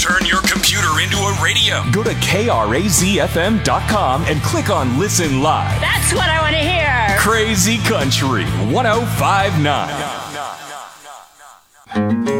Turn your computer into a radio. Go to KRAZFM.com and click on Listen Live. That's what I want to hear. Crazy Country 1059.